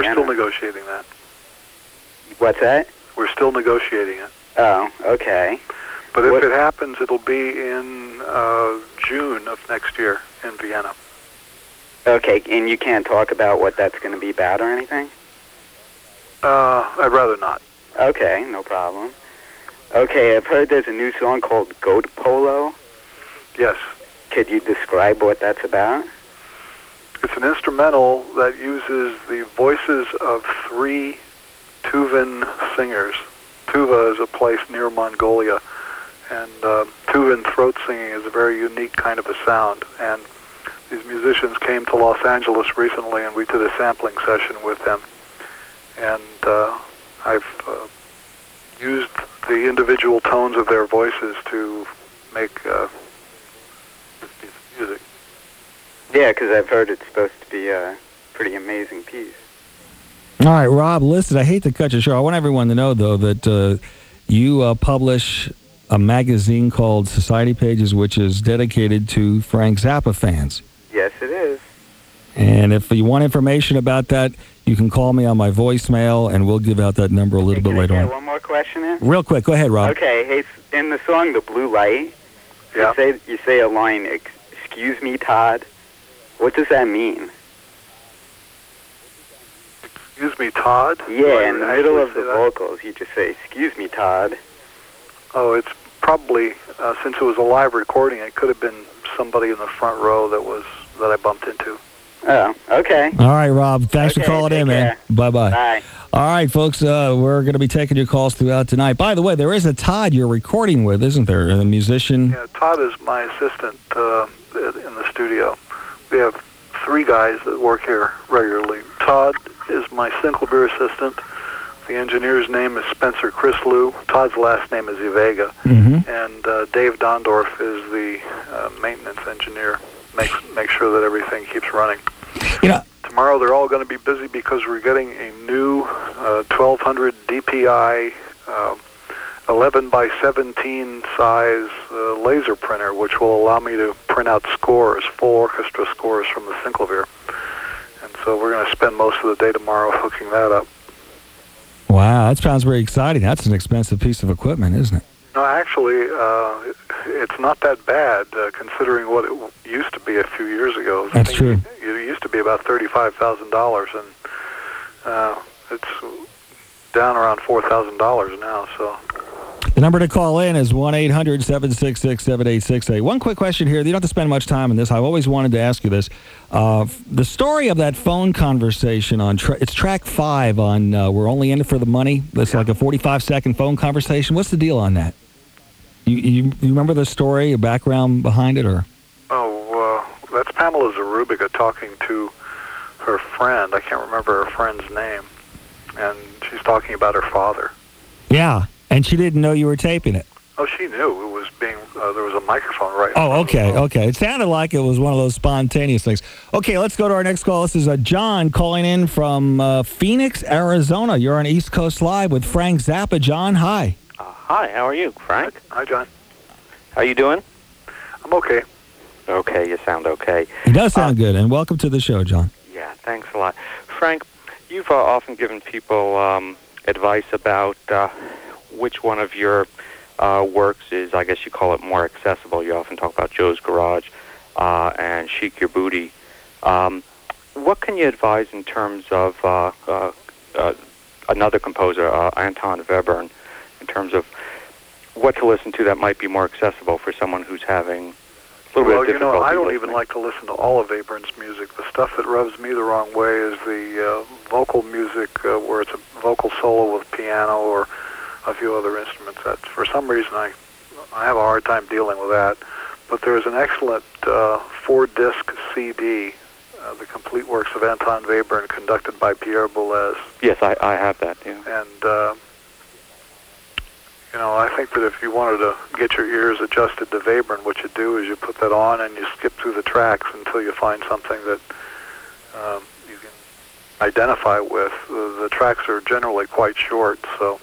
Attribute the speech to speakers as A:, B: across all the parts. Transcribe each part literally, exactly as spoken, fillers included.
A: We're still negotiating that.
B: What's that?
A: We're still negotiating it.
B: Oh, okay.
A: But if
B: what?
A: it happens, it'll be in uh, June of next year in Vienna.
B: Okay, and you can't talk about what that's going to be about or anything?
A: Uh, I'd rather not.
B: Okay, no problem. Okay, I've heard there's a new song called Goat Polo.
A: Yes.
B: Could you describe what that's about?
A: It's an instrumental that uses the voices of three Tuvan singers. Tuva is a place near Mongolia, and uh, Tuvan throat singing is a very unique kind of a sound. And these musicians came to Los Angeles recently, and we did a sampling session with them. And uh, I've uh, used the individual tones of their voices to make uh, this piece of music.
B: Yeah, because I've heard it's supposed to be a pretty amazing piece.
C: All right, Rob, listen, I hate to cut you short. I want everyone to know, though, that uh, you uh, publish a magazine called Society Pages, which is dedicated to Frank Zappa fans.
B: Yes, it is.
C: And if you want information about that, you can call me on my voicemail, and we'll give out that number a little
B: hey,
C: bit later
B: on.
C: on.
B: One more question in?
C: Real quick, go ahead, Rob.
B: Okay, hey, in the song "The Blue Light,"
A: yeah.
B: you say you say a line, "Excuse me, Todd." What does that mean?
A: Excuse me, Todd?
B: Yeah, in the middle of the vocals, you just say, "Excuse me, Todd."
A: Oh, it's probably, uh, since it was a live recording, it could have been somebody in the front row that was that I bumped into.
B: Oh, okay.
C: All right, Rob. Thanks
B: okay,
C: for calling in, man. Bye-bye.
B: Bye.
C: All right, folks, uh, we're going to be taking your calls throughout tonight. By the way, there is a Todd you're recording with, isn't there? A musician?
A: Yeah, Todd is my assistant uh, in the studio. We have three guys that work here regularly. Todd is my Synclavier assistant. The engineer's name is Spencer Chrislew. Todd's last name is Ivega.
C: Mm-hmm.
A: And uh, Dave Dondorf is the uh, maintenance engineer. Makes make sure that everything keeps running.
C: You know,
A: tomorrow they're all going to be busy because we're getting a new uh, twelve hundred D P I uh, eleven by seventeen size uh, laser printer, which will allow me to print out scores, full orchestra scores from the Synclavier. And so we're going to spend most of the day tomorrow hooking that up.
C: Wow, that sounds very exciting. That's an expensive piece of equipment, isn't it?
A: No, actually, uh, it's not that bad, uh, considering what it used to be a few years ago.
C: That's true.
A: It used to be about thirty-five thousand dollars, and uh, it's down around four thousand dollars now. So
C: the number to call in is one eight hundred seven six six seven eight six eight. One quick question here. You don't have to spend much time on this. I've always wanted to ask you this. Uh, the story of that phone conversation on, tra- it's track five on uh, We're Only In It For The Money. It's yeah. like a forty-five second phone conversation. What's the deal on that? You, you, you remember the story, or background behind it, or?
A: Oh, uh, that's Pamela Zarubiga talking to her friend. I can't remember her friend's name. And she's talking about her father.
C: Yeah, and she didn't know you were taping it.
A: Oh, she knew. It was being, uh, there was a microphone right in
C: Oh,
A: front
C: okay,
A: of her.
C: okay. It sounded like it was one of those spontaneous things. Okay, let's go to our next call. This is uh, John calling in from uh, Phoenix, Arizona. You're on East Coast Live with Frank Zappa. John, hi.
D: Uh, hi, how are you, Frank?
A: Hi, John.
D: How you doing?
A: I'm okay.
D: Okay, you sound okay.
C: It does sound
D: uh,
C: good, and welcome to the show, John.
D: Yeah, thanks a lot. Frank, you've uh, often given people um, advice about uh, which one of your uh, works is, I guess you call it, more accessible. You often talk about Joe's Garage uh, and Chic Your Booty. Um, what can you advise in terms of uh, uh, uh, another composer, uh, Anton Webern, in terms of what to listen to that might be more accessible for someone who's having a little
A: well,
D: bit of difficulty?
A: Well, you know, I don't
D: listening?
A: even like to listen to all of Webern's music. The stuff that rubs me the wrong way is the uh, vocal music uh, where it's a vocal solo with piano or a few other instruments. That, for some reason, I I have a hard time dealing with that. But there's an excellent uh, four-disc C D, uh, The Complete Works of Anton Webern, conducted by Pierre Boulez.
D: Yes, I, I have that, yeah.
A: And, uh, you know, I think that if you wanted to get your ears adjusted to Webern, what you do is you put that on and you skip through the tracks until you find something that um, you can identify with. The, the tracks are generally quite short, so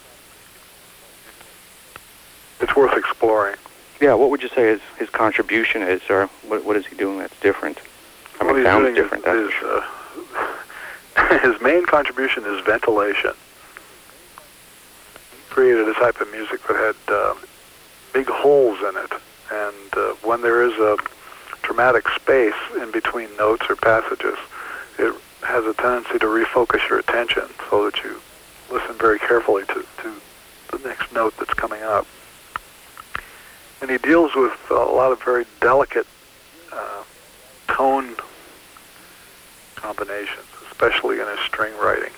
A: it's worth exploring.
D: Yeah, what would you say his, his contribution is, or what, what is he doing that's different? I mean,
A: what
D: it
A: he's
D: sounds
A: doing
D: different,
A: is,
D: that's
A: is
D: for sure.
A: uh, his main contribution is ventilation. He created a type of music that had uh, big holes in it, and uh, when there is a dramatic space in between notes or passages, it has a tendency to refocus your attention so that you listen very carefully to, to the next note that's coming up. And he deals with a lot of very delicate uh, tone combinations, especially in his string writing.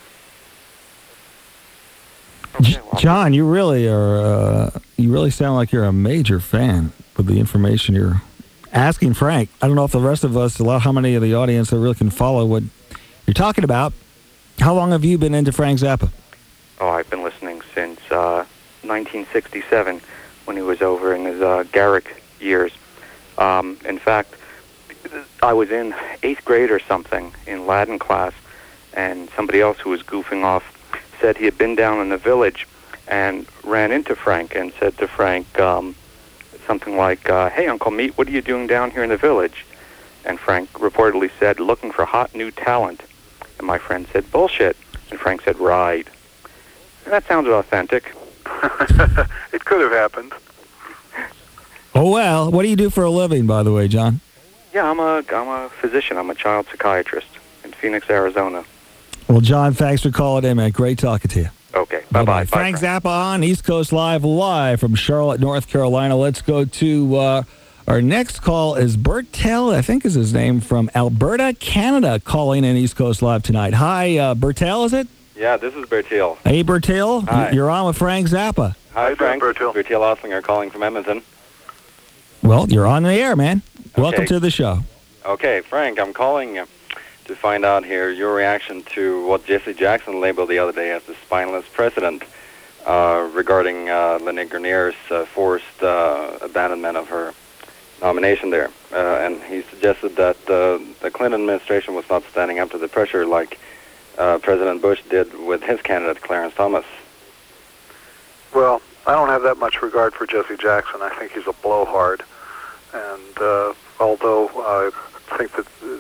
C: J- John, you really are. Uh, you really sound like you're a major fan with the information you're asking Frank. I don't know if the rest of us, a lot, how many of the audience that really can follow what you're talking about. How long have you been into Frank Zappa?
D: Oh, I've been listening since uh, nineteen sixty-seven, when he was over in his uh, Garrick years. Um, in fact, I was in eighth grade or something in Latin class, and somebody else who was goofing off said he had been down in the village and ran into Frank and said to Frank um, something like, uh, "Hey, Uncle Meat, what are you doing down here in the village?" And Frank reportedly said, "Looking for hot new talent." And my friend said, "Bullshit." And Frank said, "Right." And that sounds authentic.
A: It could have happened.
C: Oh, well. What do you do for a living, by the way, John?
D: Yeah, I'm a, I'm a physician. I'm a child psychiatrist in Phoenix, Arizona.
C: Well, John, thanks for calling in, man. Great talking to you.
D: Okay, bye-bye.
C: Frank Zappa on East Coast Live, live from Charlotte, North Carolina. Let's go to uh, our next call is Bertel, I think is his name, from Alberta, Canada, calling in East Coast Live tonight. Hi, uh, Bertel, is it?
E: Yeah, this is Bertil.
C: Hey, Bertil.
E: Hi.
C: You're on with Frank Zappa.
E: Hi, Frank.
A: Bertil.
E: Bertil Oslinger calling from Edmonton.
C: Well, you're on the air, man. Welcome
E: Okay.
C: to the show.
E: Okay, Frank, I'm calling uh, to find out here your reaction to what Jesse Jackson labeled the other day as the spineless president uh, regarding uh, Lenny Grenier's uh, forced uh, abandonment of her nomination there. Uh, and he suggested that uh, the Clinton administration was not standing up to the pressure like uh, President Bush did with his candidate, Clarence Thomas.
A: Well, I don't have that much regard for Jesse Jackson. I think he's a blowhard. And uh, although I think that uh,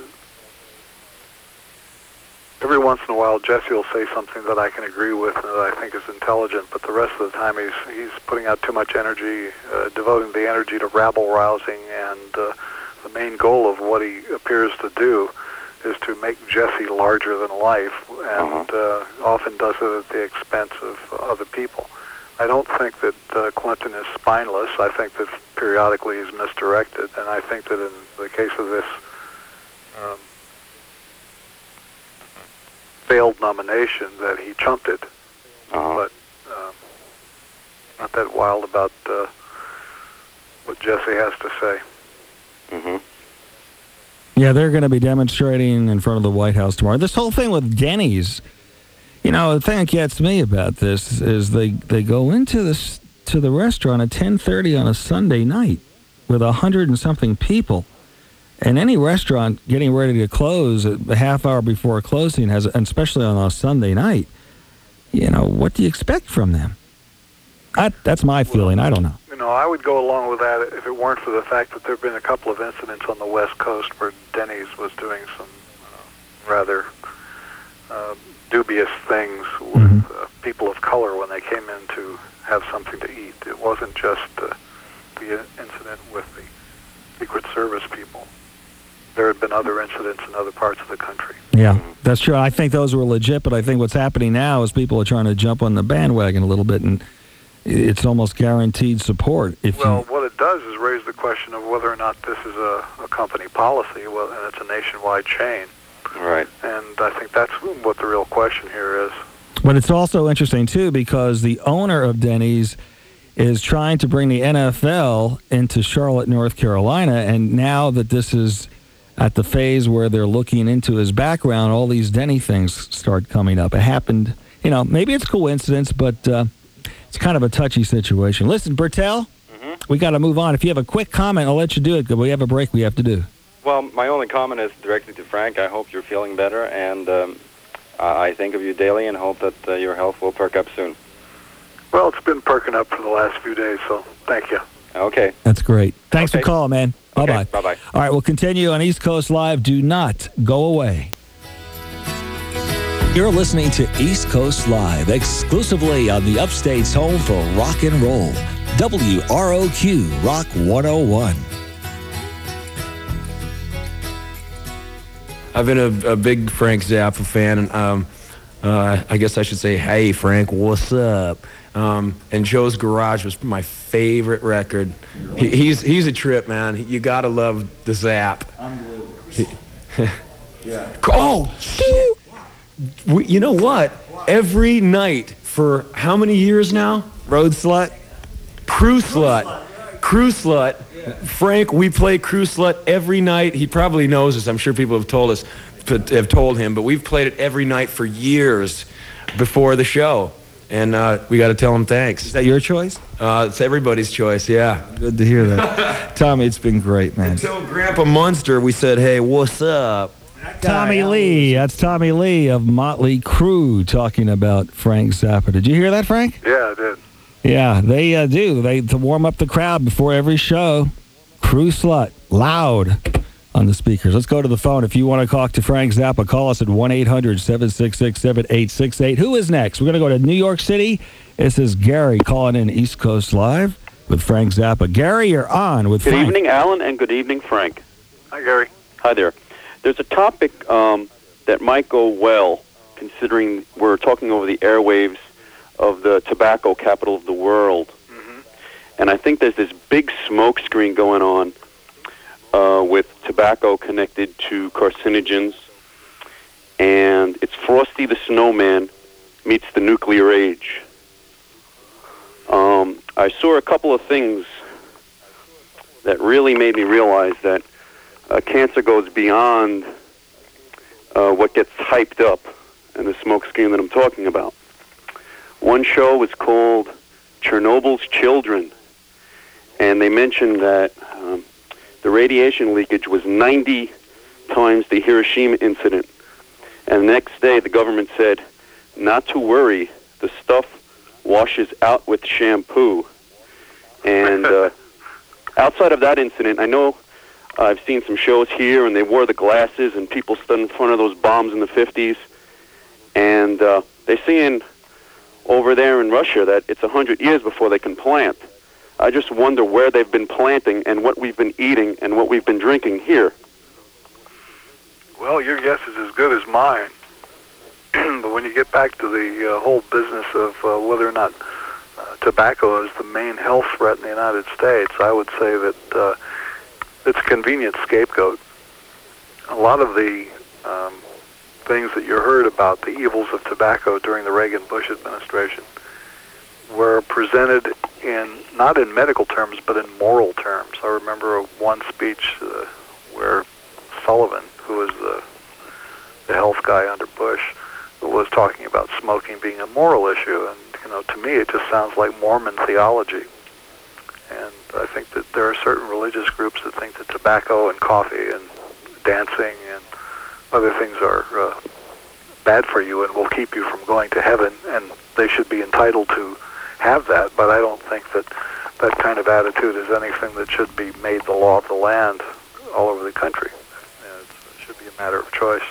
A: every once in a while Jesse will say something that I can agree with and that I think is intelligent, but the rest of the time he's he's putting out too much energy, uh, devoting the energy to rabble-rousing, and uh, the main goal of what he appears to do is to make Jesse larger than life, and uh, often does it at the expense of other people. I don't think that uh, Clinton is spineless. I think that periodically he's misdirected, and I think that in the case of this um, failed nomination, that he chumped it.
E: Uh-huh.
A: But um, not that wild about uh, what Jesse has to say.
E: Mm-hmm.
C: Yeah, they're going to be demonstrating in front of the White House tomorrow. This whole thing with Denny's, you know, the thing that gets me about this is they, they go into this to the restaurant at ten thirty on a Sunday night with a hundred and something people. And any restaurant getting ready to close a half hour before closing has, and especially on a Sunday night, you know, what do you expect from them? I, that's my feeling. I don't know.
A: You know, I would go along with that if it weren't for the fact that there have been a couple of incidents on the West Coast where Denny's was doing some uh, rather uh, dubious things with
C: Mhm.
A: uh, people of color when they came in to have something to eat. It wasn't just uh, the incident with the Secret Service people. There had been other incidents in other parts of the country.
C: Yeah, that's true. I think those were legit, but I think what's happening now is people are trying to jump on the bandwagon a little bit, and it's almost guaranteed support. If
A: Well,
C: you,
A: what it does is raise the question of whether or not this is a, a company policy, well, and it's a nationwide chain.
E: Right.
A: And I think that's what the real question here is.
C: but it's also interesting, too, because the owner of Denny's is trying to bring the N F L into Charlotte, North Carolina, and now that this is at the phase where they're looking into his background, all these Denny things start coming up. It happened, you know, maybe it's coincidence, but uh, it's kind of a touchy situation. Listen, Bertel,
E: Mm-hmm.
C: we got to move on. If you have a quick comment, I'll let you do it, because we have a break we have to do.
E: Well, my only comment is directly to Frank. I hope you're feeling better, and um, I think of you daily and hope that uh, your health will perk up soon.
A: Well, it's been perking up for the last few days, so thank you.
E: Okay.
C: That's great. Thanks
E: Okay.
C: for calling, man. Bye-bye.
E: Okay, bye-bye.
C: All right, we'll continue on East Coast Live. Do not go away.
F: You're listening to East Coast Live, exclusively on the Upstate's home for rock and roll. W R O Q Rock one oh one.
G: I've been a, a big Frank Zappa fan, and um, uh, I guess I should say, hey, Frank, what's up? Um, and Joe's Garage was my favorite record. He, he's he's a trip, man. You gotta love the Zap. Unbelievable. Yeah. Oh, shit. We, you know what? Every night for how many years now? Road Slut? Crew Slut. Crew Slut. Frank, we play Crew Slut every night. He probably knows this. I'm sure people have told us, have told him, but we've played it every night for years before the show. And uh, we got to tell him thanks.
C: Is that your choice?
G: Uh, it's everybody's choice, yeah.
C: Good to hear that. Tommy, it's been great, man.
G: Until Grandpa Munster, we said, hey, what's up?
C: Tommy Lee. That's Tommy Lee of Motley Crue talking about Frank Zappa. Did you hear that, Frank?
A: Yeah, I did.
C: Yeah, they uh, do. They to warm up the crowd before every show. Crew Slut, loud on the speakers. Let's go to the phone. If you want to talk to Frank Zappa, call us at one eight hundred seven six six seven eight six eight. Who is next? We're going to go to New York City. This is Gary calling in East Coast Live with Frank Zappa. Gary, you're on with
H: Good
C: Frank.
H: Good evening, Alan, and good evening, Frank.
A: Hi, Gary.
H: Hi there. There's a topic um, that might go well, considering we're talking over the airwaves of the tobacco capital of the world.
A: Mm-hmm.
H: And I think there's this big smoke screen going on uh, with tobacco connected to carcinogens. And it's Frosty the Snowman meets the nuclear age. Um, I saw a couple of things that really made me realize that Uh, cancer goes beyond uh, what gets hyped up in the smoke screen that I'm talking about. One show was called Chernobyl's Children, and they mentioned that um, the radiation leakage was ninety times the Hiroshima incident. And the next day, the government said, not to worry, the stuff washes out with shampoo. And uh, outside of that incident, I know I've seen some shows here, and they wore the glasses, and people stood in front of those bombs in the fifties. And uh, they're seeing over there in Russia that it's one hundred years before they can plant. I just wonder where they've been planting and what we've been eating and what we've been drinking here.
A: Well, your guess is as good as mine. But when you get back to the uh, whole business of uh, whether or not uh, tobacco is the main health threat in the United States, I would say that uh, it's a convenient scapegoat. A lot of the um, things that you heard about the evils of tobacco during the Reagan-Bush administration were presented in, not in medical terms, but in moral terms. I remember one speech uh, where Sullivan, who was the, the health guy under Bush, was talking about smoking being a moral issue. And, you know, to me, it just sounds like Mormon theology. And I think that there are certain religious groups that think that tobacco and coffee and dancing and other things are uh, bad for you and will keep you from going to heaven, and they should be entitled to have that. But I don't think that that kind of attitude is anything that should be made the law of the land all over the country. Uh, it should be a matter of choice.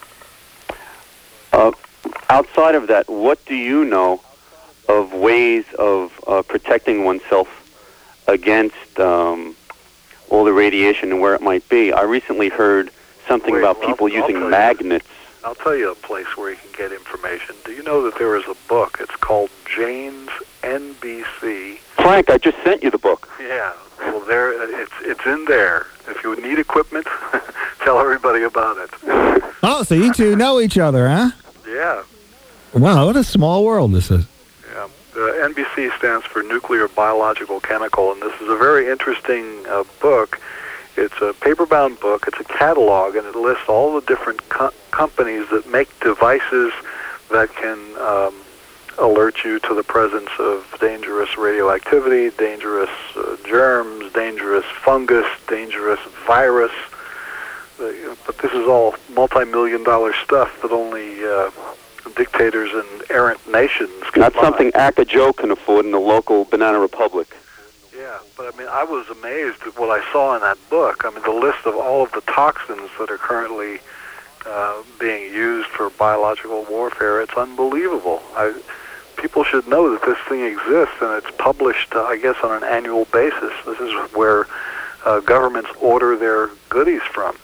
H: Uh, outside of that, what do you know of ways of uh, protecting oneself against um, all the radiation and where it might be? I recently heard something
A: Wait,
H: about
A: well,
H: people
A: I'll,
H: using
A: I'll
H: magnets.
A: You, I'll tell you a place where you can get information. Do you know that there is a book? It's called Jane's N B C.
H: Frank, I just sent you the book.
A: Yeah, well, there it's it's in there. If you need equipment, tell everybody about it.
C: Oh, so you two know each other, huh?
A: Yeah.
C: Wow, what a small world this is.
A: Yeah. The N B C stands for Nuclear Biological Chemical, and this is a very interesting uh, book. It's a paper-bound book. It's a catalog, and it lists all the different co- companies that make devices that can um, alert you to the presence of dangerous radioactivity, dangerous uh, germs, dangerous fungus, dangerous virus. Uh, but this is all multi-million dollar stuff that only uh, dictators and errant nations can
H: Not
A: buy.
H: something Aka Joe can afford in the local Banana Republic.
A: Yeah, but I mean, I was amazed at what I saw in that book. I mean, the list of all of the toxins that are currently uh, being used for biological warfare. It's unbelievable. I, people should know that this thing exists, and it's published, uh, I guess, on an annual basis. This is where uh, governments order their goodies from.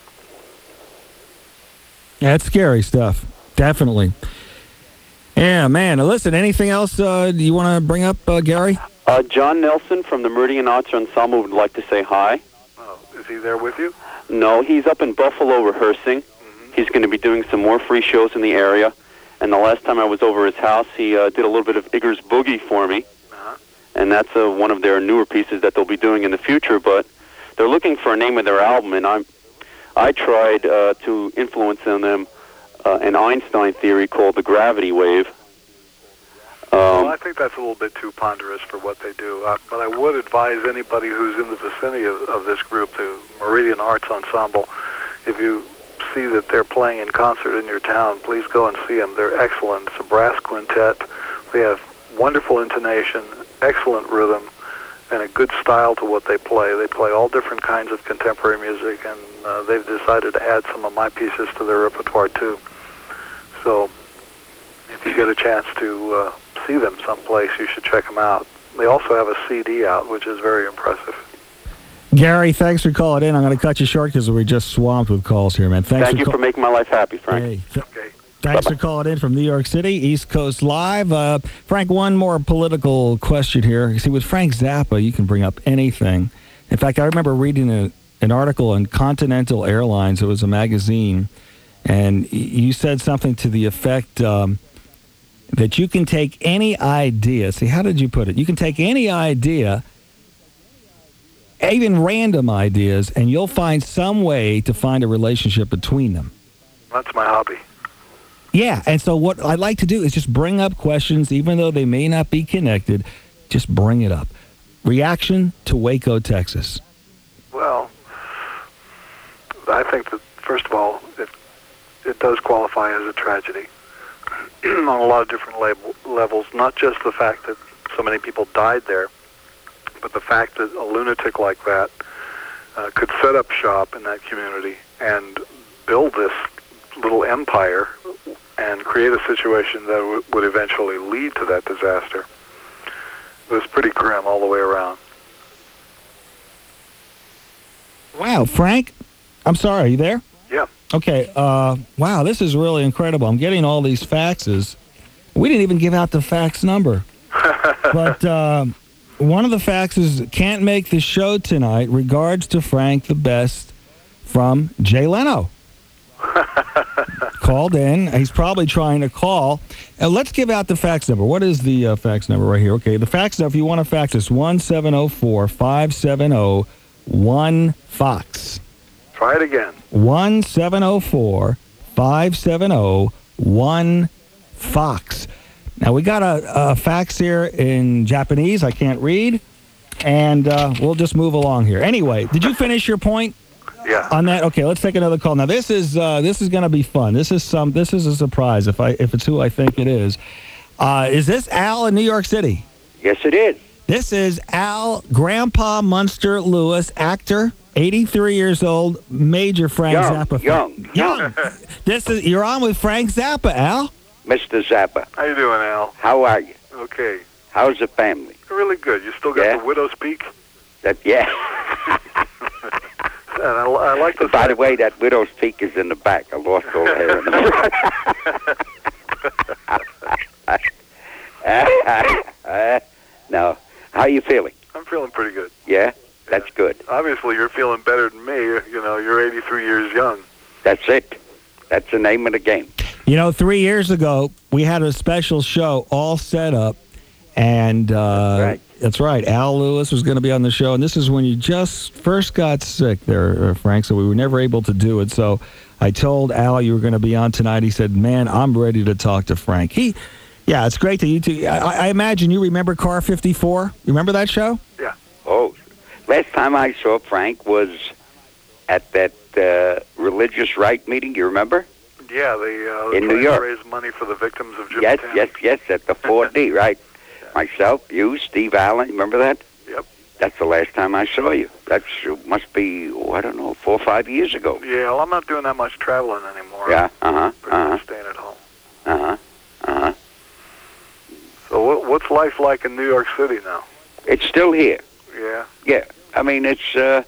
C: Yeah, it's scary stuff. Definitely. Yeah, man. Now, listen, anything else uh, you want to bring up, uh, Gary?
H: Uh, John Nelson from the Meridian Arts Ensemble would like to say hi.
A: Oh, is he there with you?
H: No, he's up in Buffalo rehearsing. Mm-hmm. He's going to be doing some more free shows in the area. And the last time I was over his house, he uh, did a little bit of Igor's Boogie for me.
A: Uh-huh.
H: And that's uh, one of their newer pieces that they'll be doing in the future. But they're looking for a name of their album, and I'm, I tried uh, to influence on them uh, an Einstein theory called the gravity wave. Um,
A: well, I think that's a little bit too ponderous for what they do. Uh, but I would advise anybody who's in the vicinity of, of this group, the Meridian Arts Ensemble, if you see that they're playing in concert in your town, please go and see them. They're excellent. It's a brass quintet. They have wonderful intonation, excellent rhythm, and a good style to what they play. They play all different kinds of contemporary music, and uh, they've decided to add some of my pieces to their repertoire, too. So if you get a chance to uh, see them someplace, you should check them out. They also have a C D out, which is very impressive.
C: Gary, thanks for calling in. I'm going to cut you short because we're just swamped with calls here, man. Thanks
H: Thank
C: for
H: you
C: call-
H: for making my life happy, Frank.
C: Hey, th-
A: Okay.
C: Thanks
H: Bye-bye.
C: for calling in from New York City, East Coast Live. Uh, Frank, one more political question here. See, with Frank Zappa, you can bring up anything. In fact, I remember reading a, an article in Continental Airlines. It was a magazine, and y- you said something to the effect um, that you can take any idea. See, how did you put it? You can take any idea, even random ideas, and you'll find some way to find a relationship between them.
A: That's my hobby.
C: Yeah, and so what I like to do is just bring up questions, even though they may not be connected, just bring it up. Reaction to Waco, Texas.
A: Well, I think that, first of all, it, it does qualify as a tragedy on a lot of different label, levels, not just the fact that so many people died there, but the fact that a lunatic like that uh, could set up shop in that community and build this little empire and create a situation that w- would eventually lead to that disaster. It was pretty grim all the way around.
C: Wow, Frank, I'm sorry, are you there?
A: Yeah.
C: Okay, uh, wow, this is really incredible. I'm getting all these faxes. We didn't even give out the fax number. But uh, one of the faxes, can't make the show tonight. Regards to Frank the Best from Jay Leno. Called in. He's probably trying to call. Uh, let's give out the fax number. What is the uh, fax number right here? Okay, the fax number, if you want to fax us, one seven zero four, five seven zero, one Fox.
A: Try it again.
C: one seven zero four, five seven zero, one Fox. Now, we got a, a fax here in Japanese. I can't read. And uh, we'll just move along here. Anyway, did you finish your point?
A: Yeah.
C: On that, okay. Let's take another call. Now, this is uh, this is going to be fun. This is some. This is a surprise. If I if it's who I think it is, uh, is this Al in New York City?
I: Yes, it is.
C: This is Al, Grandpa Munster Lewis, actor, eighty-three years old, major Frank
I: Young,
C: Zappa. fan.
I: young,
C: young. This is you're on with Frank Zappa, Al.
I: Mister Zappa.
A: How you doing, Al?
I: How are you?
A: Okay.
I: How's the family?
A: Really good. You still got
I: Yeah?
A: the widow's peak?
I: That yeah.
A: And I, I like the
I: By the way, that widow's peak is in the back. I lost all the hair in the front. Now, how you feeling?
A: I'm feeling pretty good.
I: Yeah? That's good.
A: Obviously, you're feeling better than me. You know, you're eighty-three years young.
I: That's it. That's the name of the game.
C: You know, three years ago, we had a special show all set up, and uh,
I: That's right.
C: that's right. Al Lewis was going to be on the show, and this is when you just first got sick there, uh, Frank, so we were never able to do it. So I told Al you were going to be on tonight. He said, man, I'm ready to talk to Frank. He, yeah, it's great that you two, I, I imagine you remember Car fifty-four? You remember that show?
A: Yeah.
I: Oh, last time I saw Frank was at that uh, religious right meeting. You remember?
A: Yeah, they uh,
I: In
A: trying
I: New York.
A: to raise money for the victims of Jim
I: Yes,
A: Tam.
I: yes, yes, at the four D, right? Myself, you, Steve Allen, you remember that?
A: Yep.
I: That's the last time I saw you. That must be, oh, I don't know, four or five years ago.
A: Yeah, well, I'm not doing that much traveling anymore.
I: Yeah, uh-huh,
A: Pretty
I: uh-huh.
A: much staying at home.
I: Uh-huh, uh-huh.
A: So what, what's life like in New York City now?
I: It's still here.
A: Yeah.
I: Yeah, I mean, it's, uh...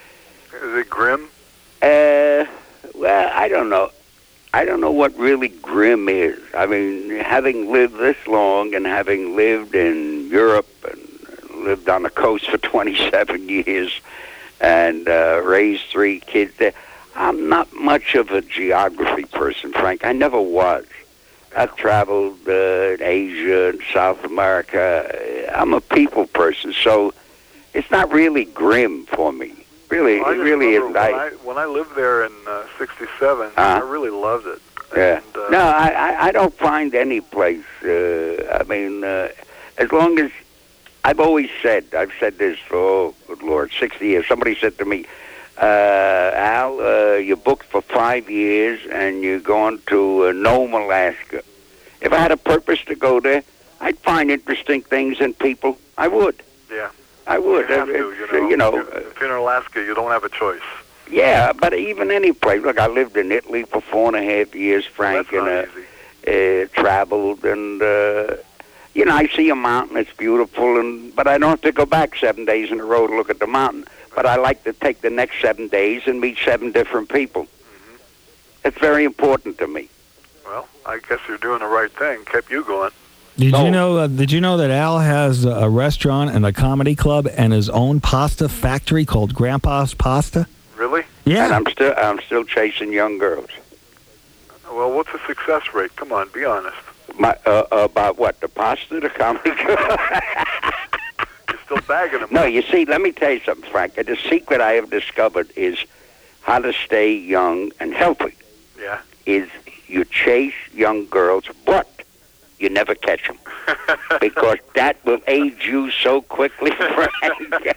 A: Is it grim?
I: Uh, well, I don't know. I don't know what really grim is. I mean, having lived this long and having lived in Europe and lived on the coast for twenty-seven years and uh, raised three kids there, I'm not much of a geography person, Frank. I never was. I've traveled uh, in Asia and South America. I'm a people person, so it's not really grim for me. Really,
A: Well, I
I: it
A: just
I: really
A: remember
I: isn't.
A: When I, when I lived there in uh, sixty-seven,
I: Uh-huh.
A: I really loved it.
I: Yeah.
A: And, uh,
I: No, I, I, I don't find any place. Uh, I mean, uh, as long as I've always said, I've said this for, oh, good Lord, sixty years. Somebody said to me, uh, Al, uh, you're booked for five years and you're going to uh, Nome, Alaska. If I had a purpose to go there, I'd find interesting things and people. I would.
A: Yeah.
I: I would.
A: You have
I: Uh,
A: to,
I: it's,
A: you know.
I: uh, you know,
A: If you're- if you're in Alaska, you don't have a choice.
I: yeah, but even any place. Look, I lived in Italy for four and a half years, Frank,
A: That's not
I: and
A: easy.
I: uh, uh, traveled, and uh, you know, I see a mountain. It's beautiful, and but I don't have to go back seven days in a row to look at the mountain. But I like to take the next seven days and meet seven different people.
A: Mm-hmm.
I: It's very important to me.
A: Well, I guess you're doing the right thing. Kept you going.
C: Did
I: Oh.
C: you know? Uh, did you know that Al has a restaurant and a comedy club and his own pasta factory called Grandpa's Pasta?
A: Really?
I: And
C: Yeah.
I: I'm still I'm still chasing young girls.
A: Well, what's the success rate? Come on, be honest.
I: My, uh, about what? The pasta, the comedy club?
A: You're still bagging them.
I: No, you see, let me tell you something, Frank. The secret I have discovered is how to stay young and healthy.
A: Yeah.
I: Is you chase young girls, but you never catch them. Because that will age you so quickly, Frank.
A: Yeah,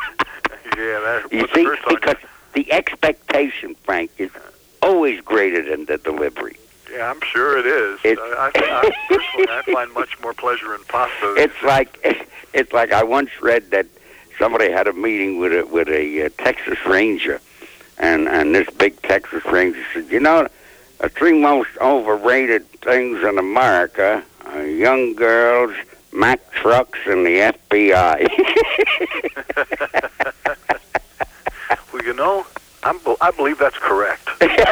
A: that
I: You
A: puts
I: see,
A: the first on
I: because the expectation, Frank, is always greater than the delivery.
A: you. Yeah, I'm sure it is.
I: It's-
A: I, I, I, personally, I find much more pleasure in pasta. than-
I: It's like it's like I once read that somebody had a meeting with a with a uh, Texas Ranger, and and this big Texas Ranger said, you know, the three most overrated things in America are young girls, Mack trucks, and the F B I.
A: Well, you know, I'm, be- I believe that's correct.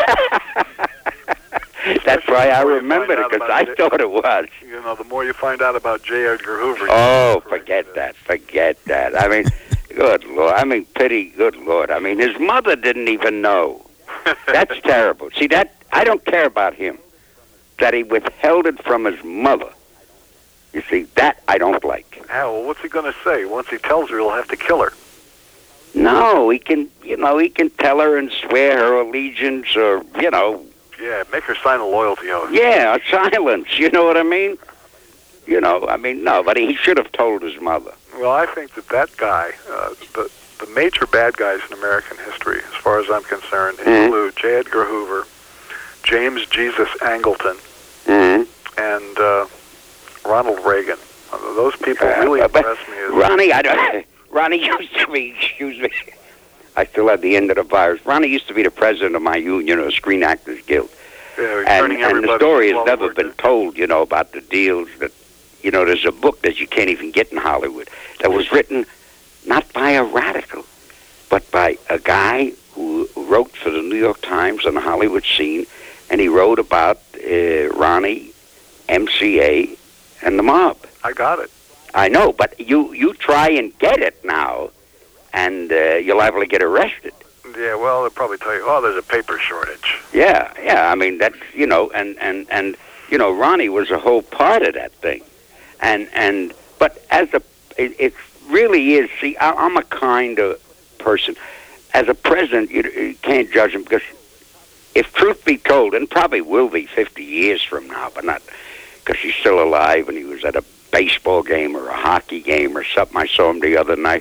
I: That's why I
A: Especially the more you
I: remembered
A: find
I: it,
A: out
I: because
A: about
I: I
A: it.
I: thought it was.
A: You know, the more you find out about J. Edgar Hoover. you
I: Oh,
A: know,
I: forget that. Forget that. I mean, good Lord. I mean, pity, good Lord. I mean, his mother didn't even know. That's terrible. See, that I don't care about him. That he withheld it from his mother. You see, that I don't like.
A: Yeah, well, what's he going to say? Once he tells her, he'll have to kill her.
I: No, he can, you know, he can tell her and swear her allegiance or, you know,
A: Yeah, make her sign a loyalty oath.
I: yeah, a silence. You know what I mean? You know, I mean, no, but he should have told his mother.
A: Well, I think that that guy, uh, the the major bad guys in American history, as far as I'm concerned,
I: Mhm.
A: include J. Edgar Hoover, James Jesus Angleton,
I: Mm-hmm.
A: and uh, Ronald Reagan. Uh, those people really
I: Uh, but
A: impress me. As
I: Ronnie, I don't, Ronnie used to be, excuse me, I still have the end of the virus. Ronnie used to be the president of my union, or Screen Actors Guild.
A: yeah,
I: And,
A: turning
I: and the
A: everybody
I: story has
A: into
I: never
A: Lord
I: been told, you know, about the deals that, you know, there's a book that you can't even get in Hollywood that was written not by a radical, but by a guy who wrote for the New York Times on the Hollywood scene, and he wrote about uh, Ronnie, M C A, and the mob.
A: I got it.
I: I know, but you, you try and get it now, and uh, you'll liable to get arrested.
A: Yeah, well, they'll probably tell you, oh, there's a paper shortage.
I: Yeah, yeah. I mean, that's, you know, and, and, and you know, Ronnie was a whole part of that thing. And, and but as a, it, it really is, see, I, I'm a kind of person. As a president, you, you can't judge him, because if truth be told, and probably will be fifty years from now, but not because he's still alive and he was at a baseball game or a hockey game or something. I saw him the other night.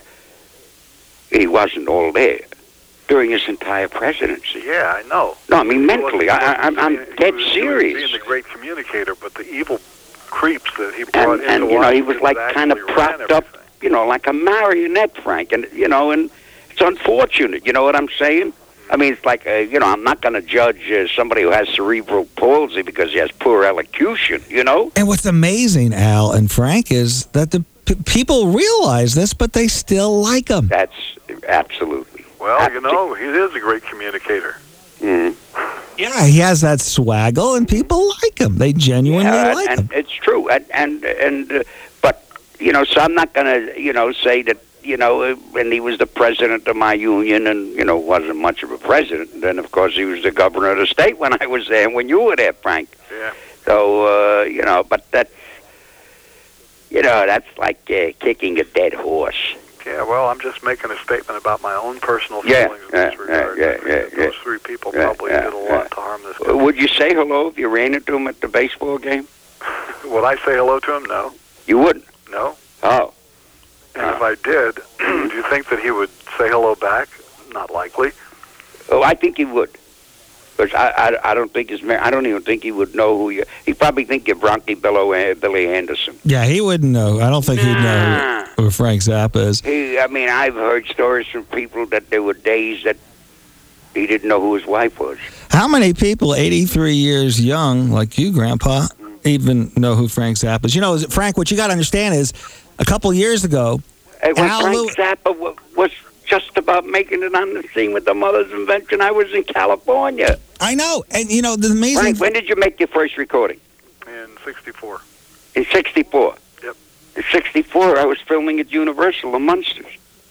I: He wasn't all there during his entire presidency.
A: Yeah, I know.
I: No, I mean,
A: He
I: mentally,
A: wasn't-
I: I, I, I'm, I'm
A: he was-
I: dead
A: he was
I: serious.
A: being the great communicator, but the evil creeps that he
I: And,
A: brought into
I: and you know, he was
A: Washington
I: like
A: that
I: kind of
A: actually
I: propped
A: ran
I: up
A: everything.
I: you know, like a marionette, Frank. And, you know, and it's unfortunate. You know what I'm saying? I mean, it's like, uh, you know, I'm not going to judge uh, somebody who has cerebral palsy because he has poor elocution, you know?
C: And what's amazing, Al and Frank, is that the p- people realize this, but they still like him.
I: That's absolutely.
A: Well,
I: Ab-
A: you know, he is a great communicator.
I: Mm.
C: Yeah, he has that swaggle, and people like him. They genuinely
I: Yeah,
C: like
I: and
C: him.
I: it's true. And, and, and uh, but, you know, so I'm not going to, you know, say that, you know, uh, when he was the president of my union and, you know, wasn't much of a president. Then, of course, he was the governor of the state when I was there and when you were there, Frank.
A: Yeah.
I: So, uh, you know, but that's, you know, that's like uh, kicking a dead horse.
A: Yeah, well, I'm just making a statement about my own personal
I: Yeah,
A: feelings in
I: yeah,
A: this regard.
I: yeah, yeah,
A: I think
I: yeah,
A: that
I: yeah.
A: Those three people
I: Yeah,
A: probably
I: yeah,
A: did a lot
I: yeah.
A: to harm this
I: Uh,
A: country.
I: Would you say hello if you ran into him at the baseball game?
A: Would I say hello to him? No.
I: You wouldn't.
A: No.
I: Oh.
A: And if I did, do you think that he would say hello back? Not likely.
I: Oh, I think he would. Because I, I, I don't think his ma- I don't even think he would know who you. He probably think you're Bronchi Billo, uh, Billy Anderson.
C: Yeah, he wouldn't know. I don't think he'd know
I: Nah.
C: who, who Frank Zappa is.
I: He, I mean, I've heard stories from people that there were days that he didn't know who his wife was.
C: How many people, eighty-three years young, like you, Grandpa, even know who Frank Zappa is? You know, Frank, what you got to understand is, a couple years ago,
I: Hey, when
C: Al
I: Frank
C: Lew-
I: Zappa w- was just about making it on the scene with the Mother's Invention, I was in California.
C: I know, and you know the amazing.
I: Frank, when did you make your first recording?
A: In sixty-four.
I: In sixty-four.
A: Yep.
I: In sixty-four, I was filming at Universal, The Munsters.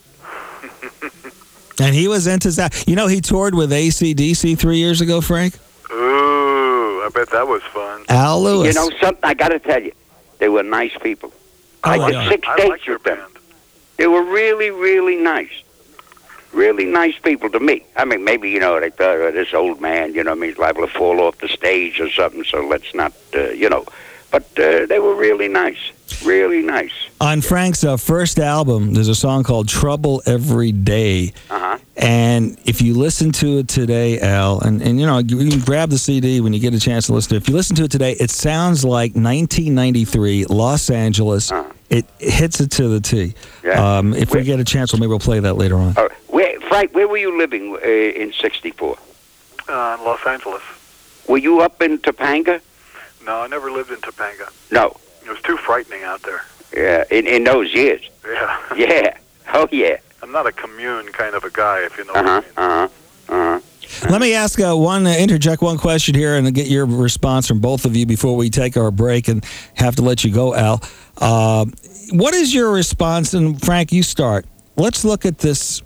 C: And he was into that. You know, he toured with A C D C three years ago, Frank.
A: Ooh, I bet that was fun.
C: Al Lewis.
I: You know something? I got to tell you, they were nice people. I
C: Oh,
I: did
C: yeah.
I: six
A: I
I: dates
A: like your
I: with them.
A: band.
I: They were really, really nice. Really nice people to me. I mean, maybe, you know, they thought, oh, this old man, you know, I mean, he's liable to fall off the stage or something, so let's not, uh, you know. But uh, they were really nice. Really nice.
C: On Frank's uh, first album, there's a song called Trouble Every Day.
I: Uh-huh.
C: And if you listen to it today, Al, and, and you know, you can grab the C D when you get a chance to listen to it. If you listen to it today, it sounds like nineteen ninety-three, Los Angeles.
I: Uh-huh.
C: It hits it to the T.
I: Yeah.
C: Um, if we
I: Wait.
C: get a chance, well, maybe we'll play that later on.
I: Uh, where, Frank, where were you living uh, in sixty-four?
A: Uh, in Los Angeles.
I: Were you up in Topanga?
A: No, I never lived in Topanga.
I: No.
A: It was too frightening out there.
I: Yeah, in, in those years.
A: Yeah.
I: Yeah. Oh, yeah.
A: I'm not a commune kind of a guy, if you know
I: Uh-huh,
A: what I mean.
I: uh-huh, uh-huh.
C: Let me ask uh, one, uh, interject one question here and get your response from both of you before we take our break and have to let you go, Al. Uh, what is your response? And Frank, you start. Let's look at this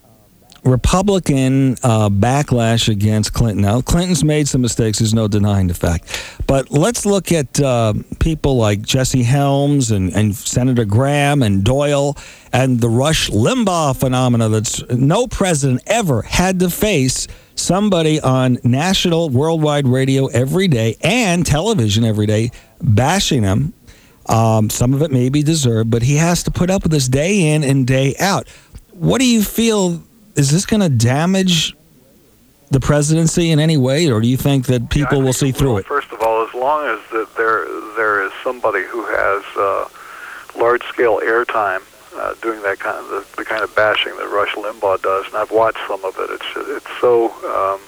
C: Republican uh, backlash against Clinton. Now, Clinton's made some mistakes. There's no denying the fact. But let's look at uh, people like Jesse Helms and, and Senator Graham and Doyle and the Rush Limbaugh phenomena that's no president ever had to face somebody on national worldwide radio every day and television every day bashing him. Um, some of it may be deserved, but he has to put up with this day in and day out. What do you feel? Is this going to damage the presidency in any way, or do you think that people
A: Yeah, I
C: will
A: think
C: see through
A: will.
C: it?
A: First of all, as long as that there there is somebody who has uh, large-scale airtime uh, doing that kind of the, the kind of bashing that Rush Limbaugh does, and I've watched some of it. It's it's so um,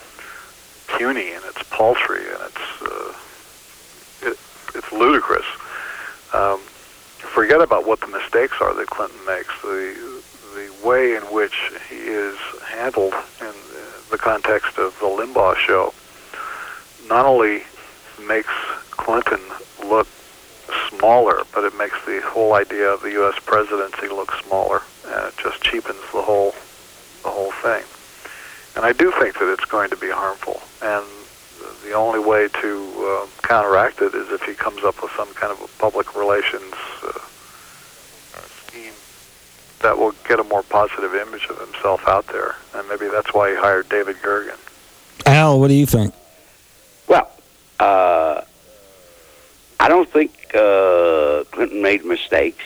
A: puny and it's paltry and it's uh, it, it's ludicrous. Um, forget about what the mistakes are that Clinton makes. The the way in which he is handled in the context of the Limbaugh show not only makes Clinton look smaller, but it makes the whole idea of the U S presidency look smaller, and it just cheapens the whole the whole thing. And I do think that it's going to be harmful, and the only way to uh, counteract it is if he comes up with some kind of a public relations uh, scheme that will get a more positive image of himself out there. And maybe that's why he hired David Gergen.
C: Al, what do you think?
I: Well, uh, I don't think uh, Clinton made mistakes.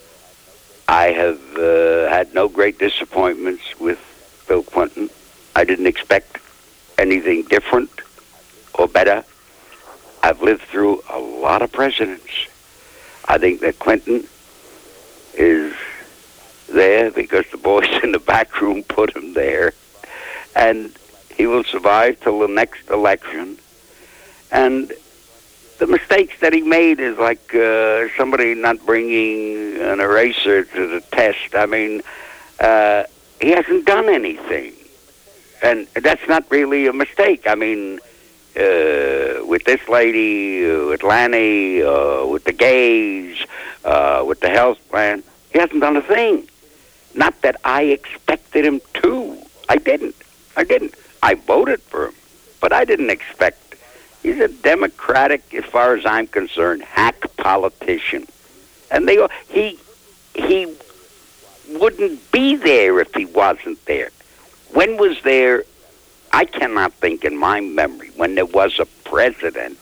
I: I have uh, had no great disappointments with Bill Clinton. I didn't expect anything different or better. I've lived through a lot of presidents. I think that Clinton is there because the boys in the back room put him there, and he will survive till the next election. And the mistakes that he made is like uh, somebody not bringing an eraser to the test. I mean, uh, he hasn't done anything. And that's not really a mistake. I mean, uh, with this lady, uh, with Lanny, uh, with the gays, uh, with the health plan, he hasn't done a thing. Not that I expected him to. I didn't. I didn't. I voted for him, but I didn't expect. He's a Democratic, as far as I'm concerned, hack politician. And they he he wouldn't be there if he wasn't there. When was there, I cannot think in my memory, when there was a president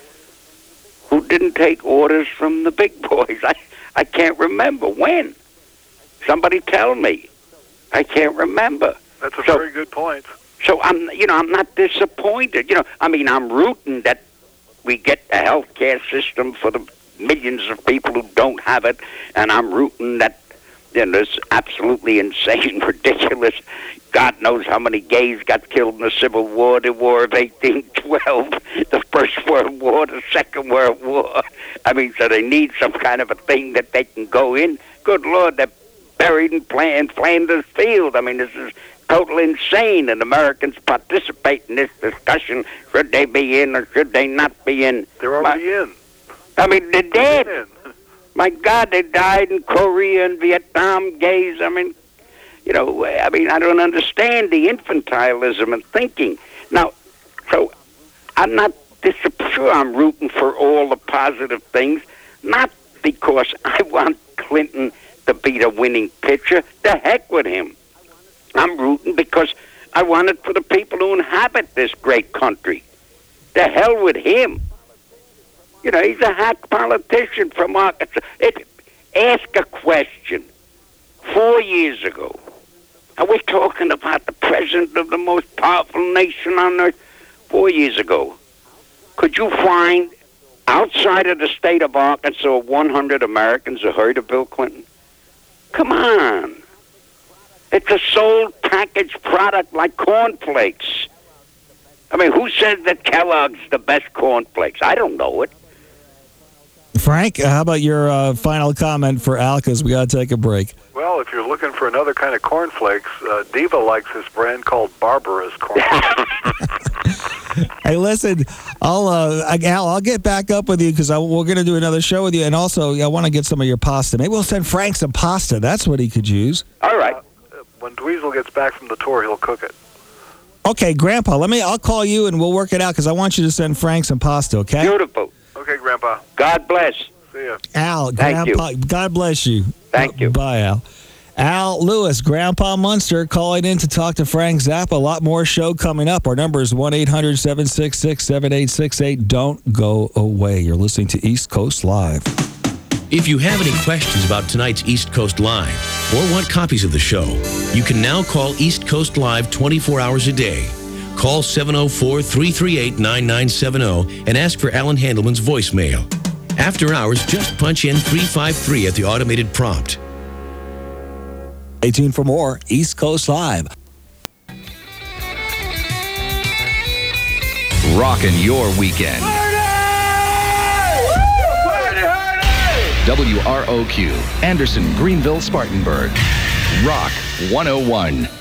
I: who didn't take orders from the big boys. I, I can't remember when. Somebody tell me. I can't remember.
A: That's a
I: so,
A: very good point.
I: So I'm, you know, I'm not disappointed. You know, I mean, I'm rooting that we get a health care system for the millions of people who don't have it, and I'm rooting that, you know, this absolutely insane, ridiculous, God knows how many gays got killed in the Civil War, the War of eighteen twelve, the First World War, the Second World War. I mean, so they need some kind of a thing that they can go in. Good Lord, they're buried in, Flan- in Flanders Field. I mean, this is totally insane, and Americans participate in this discussion. Should they be in or should they not be in?
A: They're already
I: My,
A: in.
I: I mean, they're dead.
A: They're in.
I: My God, they died in Korea and Vietnam, gays. I mean, you know, I mean, I don't understand the infantilism and thinking. Now, so I'm not this sure I'm rooting for all the positive things, not because I want Clinton to be the winning pitcher. The heck with him. I'm rooting because I want it for the people who inhabit this great country. The hell with him. You know, he's a hack politician from Arkansas. It, ask a question. Four years ago, and we're talking about the president of the most powerful nation on earth. Four years ago, could you find outside of the state of Arkansas one hundred Americans who heard of Bill Clinton? Come on. It's a sold packaged product like cornflakes. I mean, who says that Kellogg's the best cornflakes? I don't know it.
C: Frank, how about your uh, final comment for Al, because we got to take a break.
A: Well, if you're looking for another kind of cornflakes, uh, Diva likes this brand called Barbara's cornflakes.
C: Hey, listen, I'll uh, Al, I'll get back up with you because we're going to do another show with you, and also I want to get some of your pasta. Maybe we'll send Frank some pasta. That's what he could use.
I: All right.
A: Uh, when Dweezil gets back from the tour, he'll cook it.
C: Okay, Grandpa, let me. I'll call you and we'll work it out because I want you to send Frank some pasta. Okay.
I: Beautiful.
A: Okay, Grandpa.
I: God bless.
A: See ya.
C: Al,
I: Thank
C: Grandpa,
I: you.
C: God bless you.
I: Thank you.
C: Bye, Al. Al Lewis, Grandpa Munster, calling in to talk to Frank Zappa. A lot more show coming up. Our number is one eight hundred seven six six seven eight six eight. Don't go away. You're listening to East Coast Live.
J: If you have any questions about tonight's East Coast Live or want copies of the show, you can now call East Coast Live twenty-four hours a day. Call seven oh four, three three eight, nine nine seven oh and ask for Alan Handelman's voicemail. After hours, just punch in three five three at the automated prompt.
C: Stay tuned for more East Coast Live.
K: Rockin' your weekend. W R O Q, Anderson, Greenville, Spartanburg. Rock one oh one.